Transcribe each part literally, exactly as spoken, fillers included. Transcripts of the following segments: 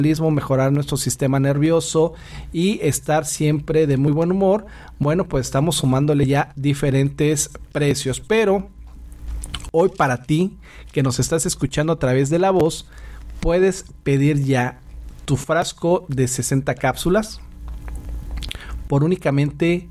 mejorar nuestro sistema nervioso y estar siempre de muy buen humor, bueno, pues estamos sumándole ya diferentes precios. Pero hoy para ti, que nos estás escuchando a través de la voz, puedes pedir ya tu frasco de sesenta cápsulas por únicamente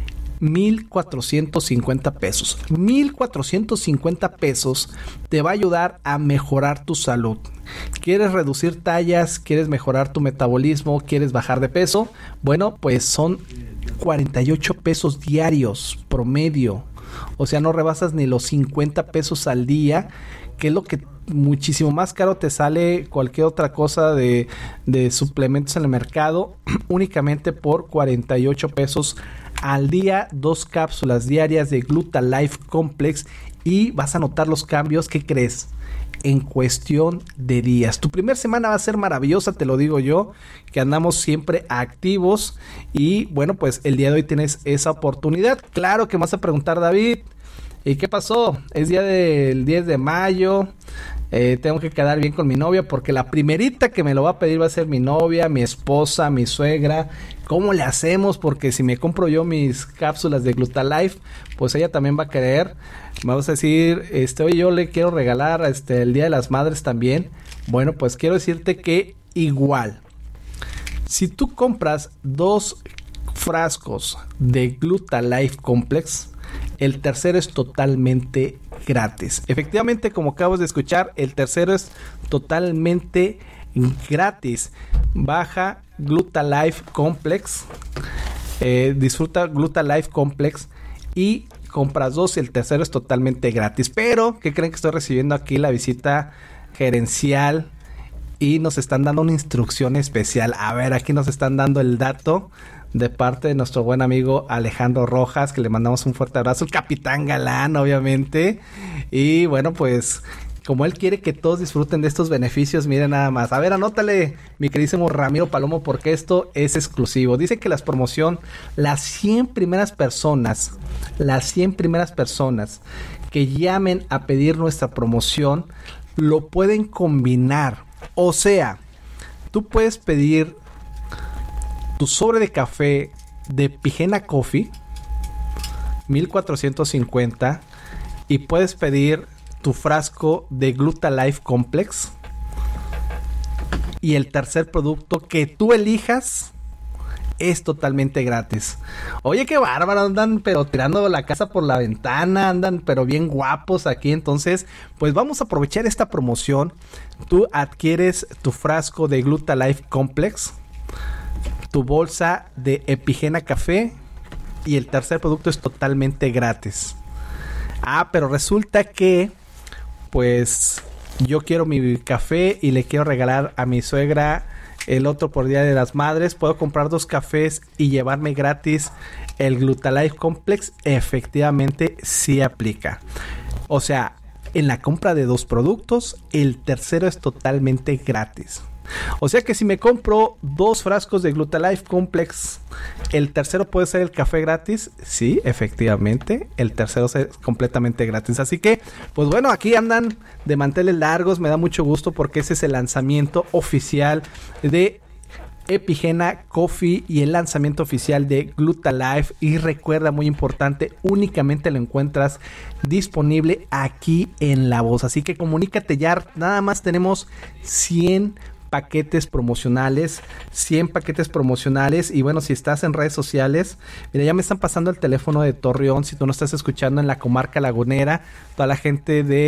mil cuatrocientos cincuenta pesos. mil cuatrocientos cincuenta pesos te va a ayudar a mejorar tu salud. ¿Quieres reducir tallas? ¿Quieres mejorar tu metabolismo? ¿Quieres bajar de peso? Bueno, pues son cuarenta y ocho pesos diarios promedio. O sea, no rebasas ni los cincuenta pesos al día, que es lo que muchísimo más caro te sale cualquier otra cosa de, de suplementos en el mercado, únicamente por cuarenta y ocho pesos al día, dos cápsulas diarias de Gluta-Life Complex, y vas a notar los cambios. ¿Qué crees? En cuestión de días. Tu primera semana va a ser maravillosa, te lo digo yo, que andamos siempre activos, y bueno, pues el día de hoy tienes esa oportunidad. Claro que me vas a preguntar, David, ¿y qué pasó? Es día del diez de mayo, eh, tengo que quedar bien con mi novia, porque la primerita que me lo va a pedir va a ser mi novia, mi esposa, mi suegra. ¿Cómo le hacemos? Porque si me compro yo mis cápsulas de Gluta-Life, pues ella también va a querer. Me vas a decir, este, oye, yo le quiero regalar este, el Día de las Madres también. Bueno, pues quiero decirte que igual, si tú compras dos frascos de Gluta-Life Complex, el tercero es totalmente gratis. Efectivamente, como acabas de escuchar, el tercero es totalmente gratis. Baja Gluta-Life Complex, eh, disfruta Gluta-Life Complex y compras dos y el tercero es totalmente gratis. Pero, ¿qué creen? Que estoy recibiendo aquí la visita gerencial y nos están dando una instrucción especial. A ver, aquí nos están dando el dato de parte de nuestro buen amigo Alejandro Rojas, que le mandamos un fuerte abrazo, el capitán galán, obviamente. Y bueno, pues como él quiere que todos disfruten de estos beneficios, miren nada más. A ver, anótale, mi queridísimo Ramiro Palomo, porque esto es exclusivo. Dice que las promoción, las cien primeras personas, las cien primeras personas que llamen a pedir nuestra promoción, lo pueden combinar. O sea, tú puedes pedir tu sobre de café de Epigena Coffee, mil cuatrocientos cincuenta, y puedes pedir tu frasco de Gluta-Life Complex, y el tercer producto que tú elijas es totalmente gratis. Oye, qué bárbaro, andan pero tirando la casa por la ventana, andan pero bien guapos aquí. Entonces, pues vamos a aprovechar esta promoción. Tú adquieres tu frasco de Gluta-Life Complex, tu bolsa de Epigena Café, y el tercer producto es totalmente gratis. Ah, pero resulta que pues yo quiero mi café y le quiero regalar a mi suegra el otro por Día de las Madres. ¿Puedo comprar dos cafés y llevarme gratis el Gluta-Life Complex? Efectivamente, sí aplica. O sea, en la compra de dos productos, el tercero es totalmente gratis. O sea que si me compro dos frascos de Gluta-Life Complex, ¿el tercero puede ser el café gratis? Sí, efectivamente, el tercero es completamente gratis. Así que, pues bueno, aquí andan de manteles largos. Me da mucho gusto porque ese es el lanzamiento oficial de Epigena Coffee y el lanzamiento oficial de Gluta-Life. Y recuerda, muy importante, únicamente lo encuentras disponible aquí en La Voz. Así que comunícate ya, nada más tenemos cien paquetes promocionales, cien paquetes promocionales. Y bueno, si estás en redes sociales, mira, ya me están pasando el teléfono de Torreón, si tú no estás escuchando en la comarca lagunera, toda la gente de